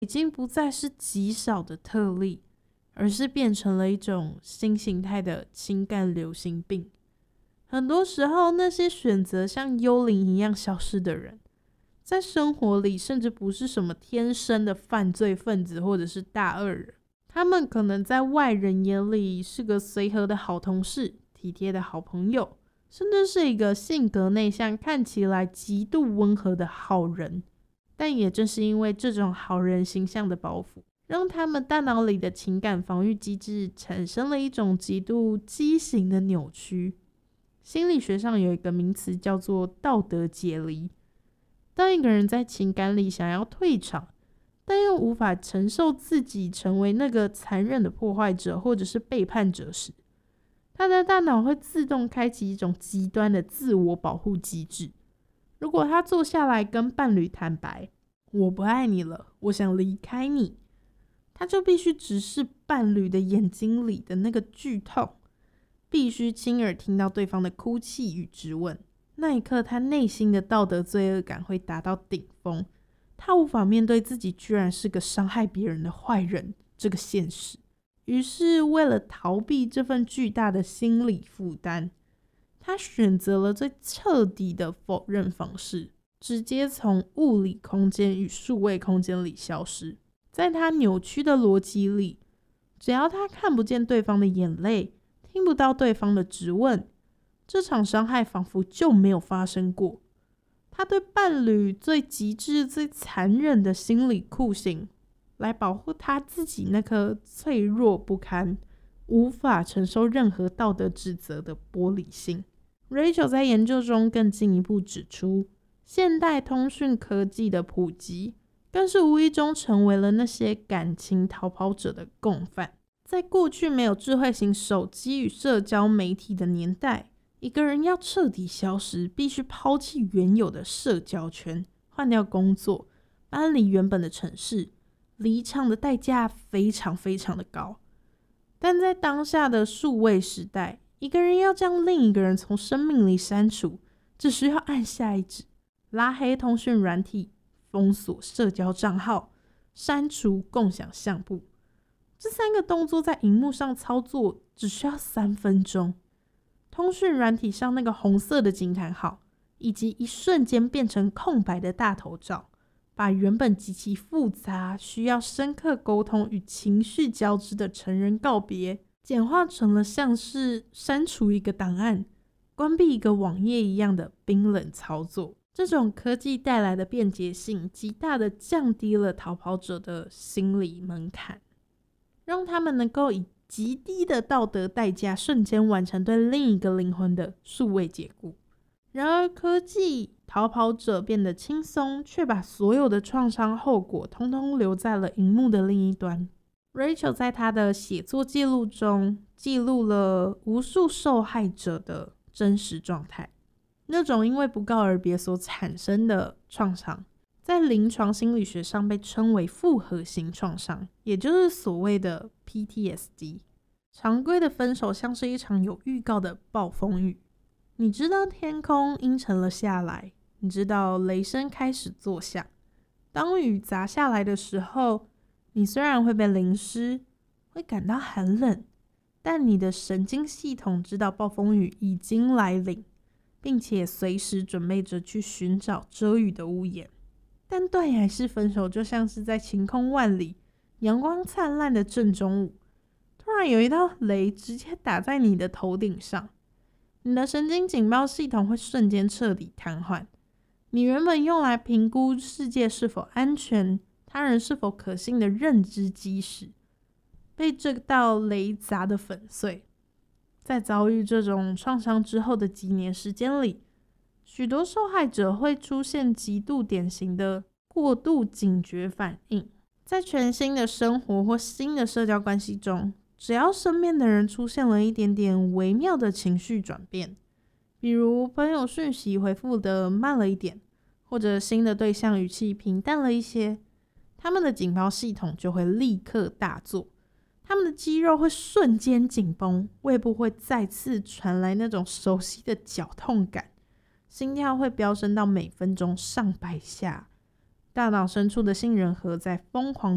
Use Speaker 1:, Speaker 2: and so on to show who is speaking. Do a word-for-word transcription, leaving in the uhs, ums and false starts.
Speaker 1: 已经不再是极少的特例，而是变成了一种新形态的情感流行病。很多时候，那些选择像幽灵一样消失的人，在生活里甚至不是什么天生的犯罪分子或者是大恶人，他们可能在外人眼里是个随和的好同事、体贴的好朋友，甚至是一个性格内向、看起来极度温和的好人。但也正是因为这种好人形象的包袱，让他们大脑里的情感防御机制产生了一种极度畸形的扭曲。心理学上有一个名词叫做道德解离。当一个人在情感里想要退场，但又无法承受自己成为那个残忍的破坏者或者是背叛者时，他的大脑会自动开启一种极端的自我保护机制。如果他坐下来跟伴侣坦白，我不爱你了，我想离开你，他就必须直视伴侣的眼睛里的那个剧痛，必须亲耳听到对方的哭泣与质问。那一刻，他内心的道德罪恶感会达到顶峰，他无法面对自己居然是个伤害别人的坏人这个现实。于是为了逃避这份巨大的心理负担，他选择了最彻底的否认方式，直接从物理空间与数位空间里消失。在他扭曲的逻辑里，只要他看不见对方的眼泪，听不到对方的质问，这场伤害仿佛就没有发生过。他对伴侣最极致、最残忍的心理酷刑，来保护他自己那颗脆弱不堪、无法承受任何道德指责的玻璃心。Rachel 在研究中更进一步指出，现代通讯科技的普及，更是无意中成为了那些感情逃跑者的共犯。在过去没有智慧型手机与社交媒体的年代，一个人要彻底消失，必须抛弃原有的社交圈，换掉工作，搬离原本的城市，离场的代价非常非常的高。但在当下的数位时代，一个人要将另一个人从生命里删除，只需要按下一指，拉黑通讯软体，封锁社交账号，删除共享相簿。这三个动作在荧幕上操作只需要三分钟。通讯软体上那个红色的惊叹号，以及一瞬间变成空白的大头照，把原本极其复杂、需要深刻沟通与情绪交织的成人告别，简化成了像是删除一个档案、关闭一个网页一样的冰冷操作。这种科技带来的便捷性，极大的降低了逃跑者的心理门槛，让他们能够以极低的道德代价瞬间完成对另一个灵魂的数位解雇。然而科技逃跑者变得轻松，却把所有的创伤后果通通留在了荧幕的另一端。 Rachel 在她的写作记录中记录了无数受害者的真实状态，那种因为不告而别所产生的创伤，在临床心理学上被称为复合型创伤，也就是所谓的 P T S D。 常规的分手像是一场有预告的暴风雨，你知道天空阴沉了下来，你知道雷声开始作响，当雨砸下来的时候，你虽然会被淋湿，会感到寒冷，但你的神经系统知道暴风雨已经来临，并且随时准备着去寻找遮雨的屋檐。但断崖式分手就像是在晴空万里、阳光灿烂的正中午，突然有一道雷直接打在你的头顶上，你的神经警报系统会瞬间彻底瘫痪。你原本用来评估世界是否安全、他人是否可信的认知基石，被这道雷砸得粉碎。在遭遇这种创伤之后的几年时间里，许多受害者会出现极度典型的过度警觉反应。在全新的生活或新的社交关系中，只要身边的人出现了一点点微妙的情绪转变，比如朋友讯息回复的慢了一点，或者新的对象语气平淡了一些，他们的警报系统就会立刻大作，他们的肌肉会瞬间紧绷，胃部会再次传来那种熟悉的绞痛感，心跳会飙升到每分钟上百下，大脑深处的杏仁核在疯狂